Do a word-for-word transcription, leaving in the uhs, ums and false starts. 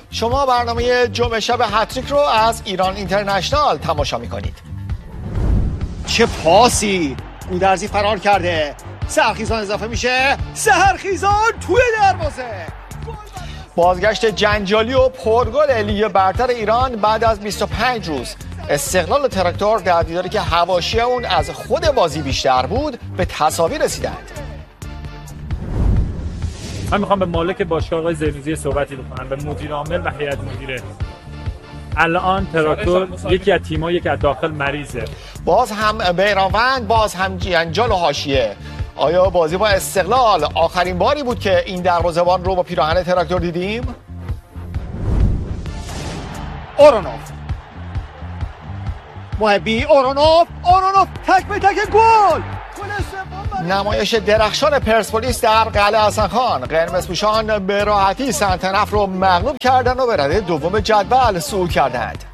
شما برنامه جمعه شب هتریک رو از ایران اینترنشنال تماشا میکنید. چه پاسی! گودرزی فرار کرده. سحرخیزان اضافه میشه. سحرخیزان توی دروازه. بازگشت جنجالی و پرگل لیگ برتر ایران بعد از بیست و پنج روز. استقلال و تراکتور در دیداری که حواشی اون از خود بازی بیشتر بود به تساوی رسیدند. من میخوام به مالک باشگاه آقای زرنوزی صحبتی بکنم، به مدیر عامل و هیئت مدیره. الان تراکتور یکی از تیم‌ها که از داخل مریضه. باز هم بیرانوند، باز هم جنجال و حاشیه. آیا بازی با استقلال آخرین باری بود که این دروازه‌بان رو با پیراهن تراکتور دیدیم؟ اورونوف محبی اورونوف اورونوف تک به تک گل. نمایش درخشان پرسپولیس در قلعه حسن‌خان. قرمزپوشان به راحتی سنتنف رو مغلوب کردن و به رده دوم جدول صعود کردند.